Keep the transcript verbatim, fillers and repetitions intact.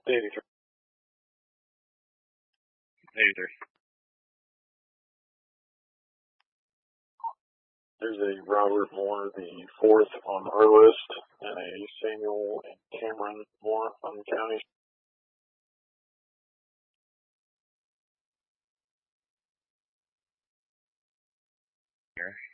eighty-three. eighty-three. There's a Robert Moore, the fourth on our list, and a Samuel and Cameron Moore on the county. Here.